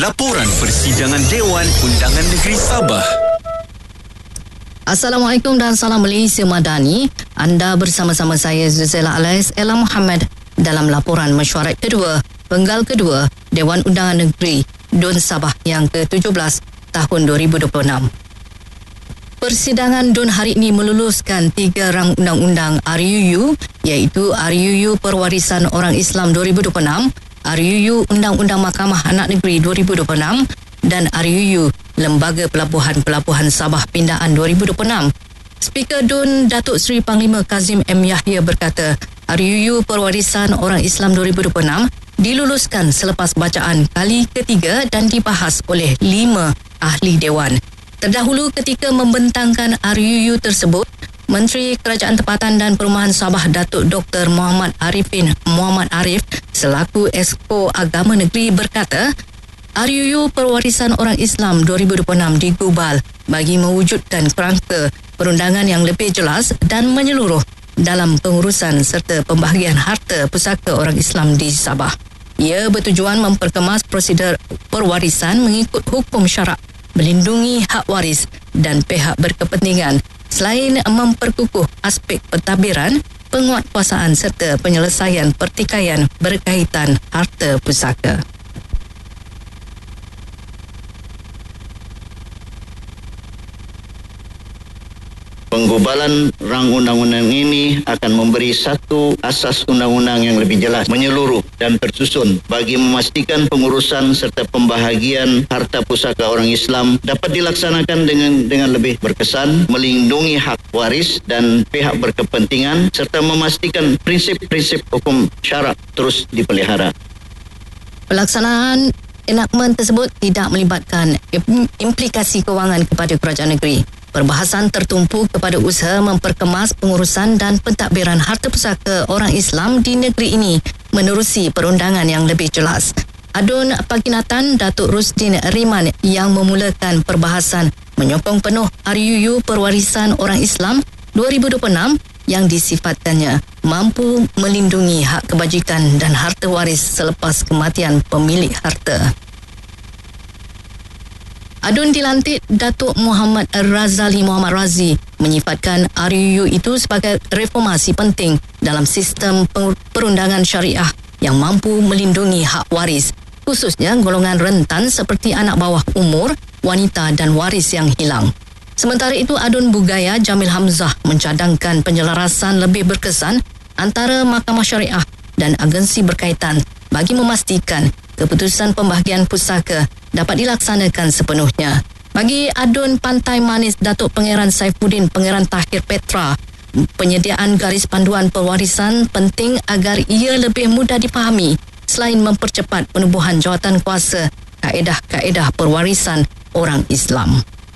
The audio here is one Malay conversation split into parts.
Laporan Persidangan Dewan Undangan Negeri Sabah. Assalamualaikum dan salam Malaysia Madani. Anda bersama-sama saya Zuzela Alais Ella Muhammad dalam laporan mesyuarat kedua, penggal kedua Dewan Undangan Negeri DUN Sabah yang ke-17 tahun 2026. Persidangan DUN hari ini meluluskan 3 rang undang-undang RUU iaitu RUU Perwarisan Orang Islam 2026, RUU Undang-Undang Mahkamah Anak Negeri 2026 dan RUU Lembaga Pelabuhan Sabah Pindaan 2026. Speaker DUN Datuk Seri Panglima Kazim M. Yahya berkata, RUU Perwarisan Orang Islam 2026 diluluskan selepas bacaan kali ketiga dan dibahas oleh 5 ahli Dewan. Terdahulu ketika membentangkan RUU tersebut, Menteri Kerajaan Tempatan dan Perumahan Sabah Datuk Dr. Muhammad Arifin Muhammad Arif selaku Exco Agama Negeri berkata, RUU Perwarisan Orang Islam 2026 digubal bagi mewujudkan kerangka perundangan yang lebih jelas dan menyeluruh dalam pengurusan serta pembahagian harta pusaka orang Islam di Sabah. Ia bertujuan memperkemas prosedur perwarisan mengikut hukum syarak, melindungi hak waris dan pihak berkepentingan selain memperkukuh aspek pentadbiran, penguatkuasaan serta penyelesaian pertikaian berkaitan harta pusaka. Penggubalan rang undang-undang ini akan memberi satu asas undang-undang yang lebih jelas, menyeluruh dan tersusun bagi memastikan pengurusan serta pembahagian harta pusaka orang Islam dapat dilaksanakan dengan lebih berkesan, melindungi hak waris dan pihak berkepentingan serta memastikan prinsip-prinsip hukum syarak terus dipelihara. Pelaksanaan enakmen tersebut tidak melibatkan implikasi kewangan kepada kerajaan negeri. Perbahasan tertumpu kepada usaha memperkemas pengurusan dan pentadbiran harta pusaka orang Islam di negeri ini menerusi perundangan yang lebih jelas. Adun Pakinatan Datuk Rusdin Riman yang memulakan perbahasan menyokong penuh RUU Perwarisan Orang Islam 2026 yang disifatkannya mampu melindungi hak kebajikan dan harta waris selepas kematian pemilik harta. Adun dilantik Datuk Muhammad Razali Muhammad Razi menyifatkan RUU itu sebagai reformasi penting dalam sistem perundangan syariah yang mampu melindungi hak waris, khususnya golongan rentan seperti anak bawah umur, wanita dan waris yang hilang. Sementara itu, Adun Bugaya Jamil Hamzah mencadangkan penyelarasan lebih berkesan antara Mahkamah Syariah dan agensi berkaitan bagi memastikan keputusan pembahagian pusaka dapat dilaksanakan sepenuhnya. Bagi Adun Pantai Manis Datuk Pangeran Saifuddin Pangeran Tahir Petra, penyediaan garis panduan pewarisan penting agar ia lebih mudah dipahami selain mempercepat penubuhan jawatan kuasa kaedah-kaedah perwarisan orang Islam.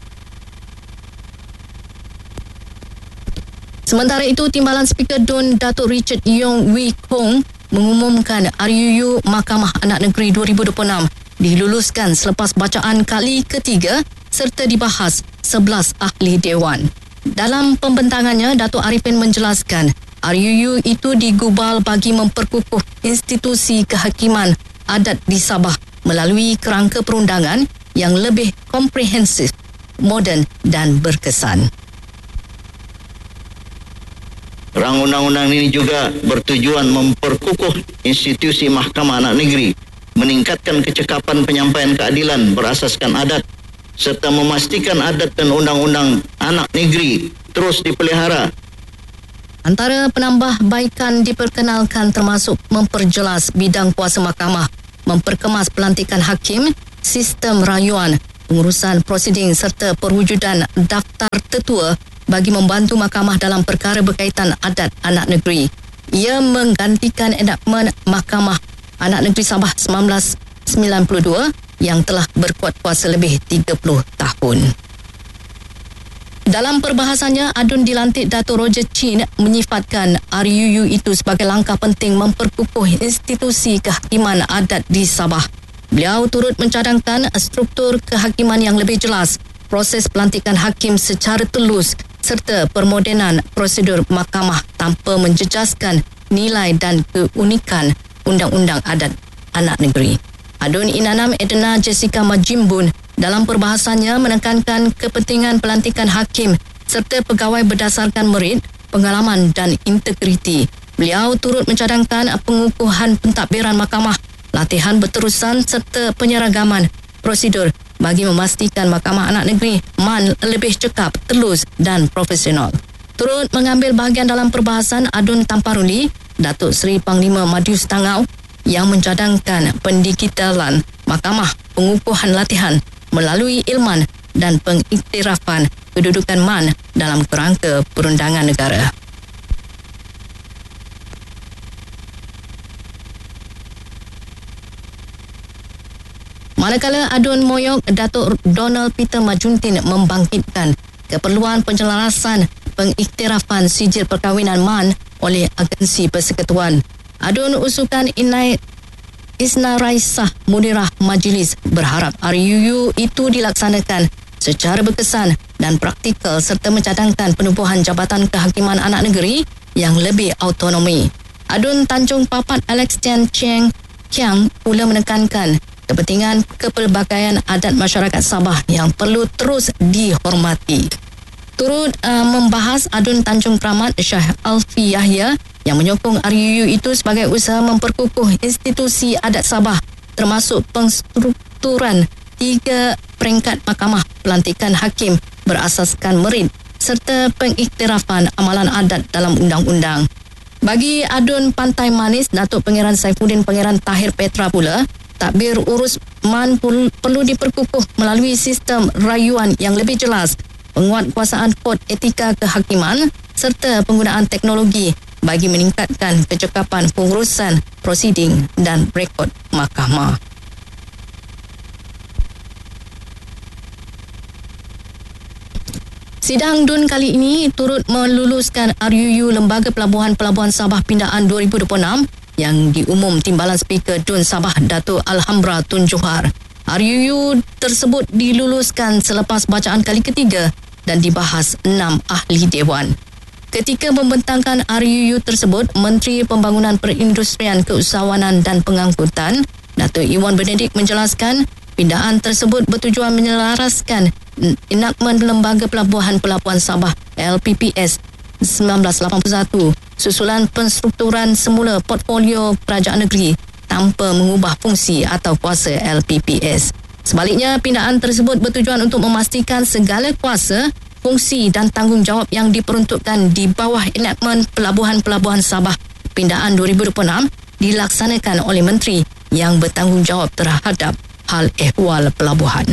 Sementara itu, Timbalan Speaker DUN Datuk Richard Yong Wee Kong mengumumkan RUU Mahkamah Anak Negeri 2026 diluluskan selepas bacaan kali ketiga serta dibahas 11 ahli Dewan. Dalam pembentangannya, Datuk Arifin menjelaskan RUU itu digubal bagi memperkukuh institusi kehakiman adat di Sabah melalui kerangka perundangan yang lebih komprehensif, moden dan berkesan. Rang undang-undang ini juga bertujuan memperkukuh institusi Mahkamah Anak Negeri, meningkatkan kecekapan penyampaian keadilan berasaskan adat serta memastikan adat dan undang-undang anak negeri terus dipelihara. Antara penambahbaikan diperkenalkan termasuk memperjelas bidang kuasa mahkamah, memperkemas pelantikan hakim, sistem rayuan, pengurusan prosiding serta perwujudan daftar tetua bagi membantu mahkamah dalam perkara berkaitan adat anak negeri. Ia menggantikan enakmen Mahkamah Anak Negeri Sabah 1992 yang telah berkuat kuasa lebih 30 tahun. Dalam perbahasannya, Adun dilantik Datuk Roger Chin menyifatkan RUU itu sebagai langkah penting memperkukuh institusi kehakiman adat di Sabah. Beliau turut mencadangkan struktur kehakiman yang lebih jelas, proses pelantikan hakim secara telus serta permodenan prosedur mahkamah tanpa menjejaskan nilai dan keunikan Undang-Undang Adat Anak Negeri. Adun Inanam Edna Jessica Majimbun dalam perbahasannya menekankan kepentingan pelantikan hakim serta pegawai berdasarkan merit, pengalaman dan integriti. Beliau turut mencadangkan pengukuhan pentadbiran mahkamah, latihan berterusan serta penyeragaman prosedur bagi memastikan Mahkamah Anak Negeri MAN lebih cekap, telus dan profesional. Turut mengambil bahagian dalam perbahasan Adun Tamparuli, Datuk Seri Panglima Madius Tangau yang mencadangkan pendigitalan mahkamah, pengukuhan latihan melalui ilman dan pengiktirafan kedudukan MAN dalam kerangka perundangan negara. Manakala Adun Moyok, Datuk Donald Peter Majuntin membangkitkan keperluan penjelasan pengiktirafan sijil perkahwinan MAN oleh agensi persekutuan. Adun usukan Isna Raisah Munirah Majlis berharap RUU itu dilaksanakan secara berkesan dan praktikal serta mencadangkan penubuhan Jabatan Kehakiman Anak Negeri yang lebih autonomi. Adun Tanjung Papat Alex Tian Cheng Kiang pula menekankan kepentingan kepelbagaian adat masyarakat Sabah yang perlu terus dihormati. Turut membahas Adun Tanjung Kramat Syah Alfi Yahya yang menyokong RUU itu sebagai usaha memperkukuh institusi adat Sabah termasuk pengstrukturan 3 peringkat mahkamah pelantikan hakim berasaskan merit serta pengiktirafan amalan adat dalam undang-undang. Bagi Adun Pantai Manis, Datuk Pangeran Saifuddin Pangeran Tahir Petra pula, tadbir urus MAN perlu diperkukuh melalui sistem rayuan yang lebih jelas, penguatkuasaan kod etika kehakiman serta penggunaan teknologi bagi meningkatkan kecekapan pengurusan prosiding dan rekod mahkamah. Sidang DUN kali ini turut meluluskan RUU Lembaga Pelabuhan Sabah Pindaan 2026 yang diumum Timbalan Speaker DUN Sabah Datuk Alhambra Tun Johar. RUU tersebut diluluskan selepas bacaan kali ketiga dan dibahas 6 ahli dewan. Ketika membentangkan RUU tersebut, Menteri Pembangunan Perindustrian, Keusahawanan dan Pengangkutan Datuk Iwan Benedik menjelaskan pindaan tersebut bertujuan menyelaraskan enakmen Lembaga Pelabuhan Sabah LPPS 1981 susulan penstrukturan semula portfolio kerajaan negeri tanpa mengubah fungsi atau kuasa LPPS. Sebaliknya, pindaan tersebut bertujuan untuk memastikan segala kuasa, fungsi dan tanggungjawab yang diperuntukkan di bawah enakmen Pelabuhan Sabah Pindaan 2026 dilaksanakan oleh menteri yang bertanggungjawab terhadap hal ehwal pelabuhan.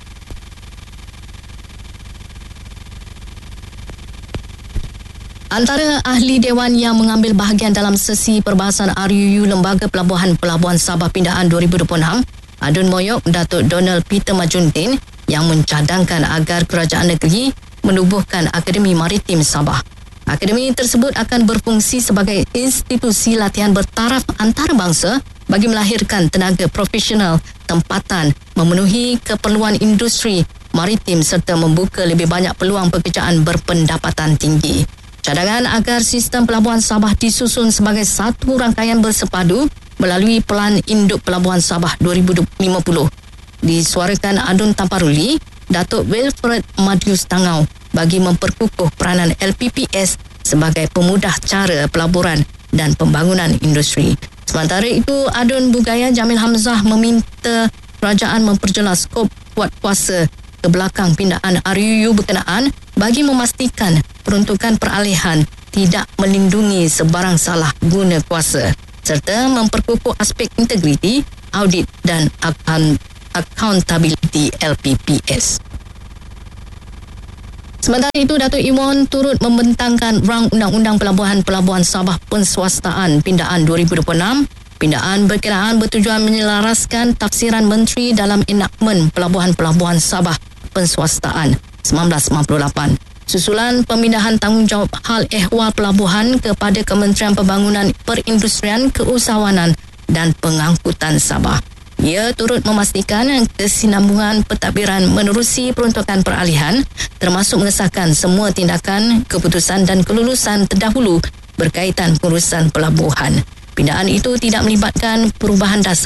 Antara ahli dewan yang mengambil bahagian dalam sesi perbahasan RUU Lembaga Pelabuhan Sabah Pindaan 2026, Adun Moyok, Datuk Donald Peter Majuntin yang mencadangkan agar kerajaan negeri menubuhkan Akademi Maritim Sabah. Akademi tersebut akan berfungsi sebagai institusi latihan bertaraf antarabangsa bagi melahirkan tenaga profesional tempatan, memenuhi keperluan industri maritim serta membuka lebih banyak peluang pekerjaan berpendapatan tinggi. Cadangan agar sistem pelabuhan Sabah disusun sebagai satu rangkaian bersepadu melalui Pelan Induk Pelabuhan Sabah 2050 disuarakan Adun Tamparuli, Datuk Wilfred Madius Tangau bagi memperkukuh peranan LPPS sebagai pemudah cara pelaburan dan pembangunan industri. Sementara itu, Adun Bugaya Jamil Hamzah meminta kerajaan memperjelas skop kuatkuasa ke belakang pindaan RUU berkenaan bagi memastikan peruntukan peralihan tidak melindungi sebarang salah guna kuasa serta memperkukuh aspek integriti, audit dan accountability LPPS. Sementara itu, Datuk Iwan turut membentangkan rang Undang-Undang Pelabuhan Sabah Penswastaan Pindaan 2026. Pindaan berkenaan bertujuan menyelaraskan tafsiran menteri dalam enakmen Pelabuhan Sabah Penswastaan 1998. Susulan pemindahan tanggungjawab hal ehwal pelabuhan kepada Kementerian Pembangunan Perindustrian, Keusahawanan dan Pengangkutan Sabah. Ia turut memastikan kesinambungan pentadbiran menerusi peruntukan peralihan termasuk mengesahkan semua tindakan, keputusan dan kelulusan terdahulu berkaitan pengurusan pelabuhan. Pindaan itu tidak melibatkan perubahan dasar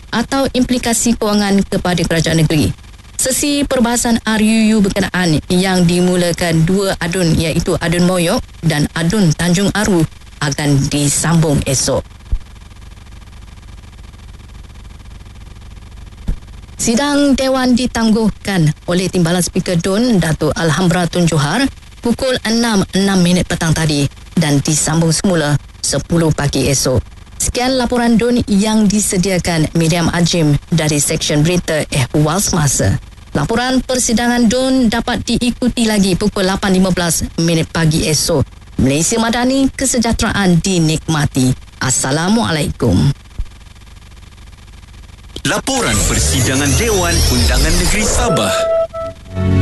atau implikasi kewangan kepada kerajaan negeri. Sesi perbahasan RUU berkenaan yang dimulakan dua adun iaitu Adun Moyok dan Adun Tanjung Aru akan disambung esok. Sidang Dewan ditangguhkan oleh Timbalan Speaker DUN Datuk Alhambra Tun Johar pukul 6.06 petang tadi dan disambung semula 10 pagi esok. Sekian laporan DUN yang disediakan Miriam Ajim dari Seksyen Berita Ehwal Semasa. Laporan persidangan DUN dapat diikuti lagi pukul 8.15 pagi esok. Malaysia Madani, kesejahteraan dinikmati. Assalamualaikum. Laporan persidangan Dewan Undangan Negeri Sabah.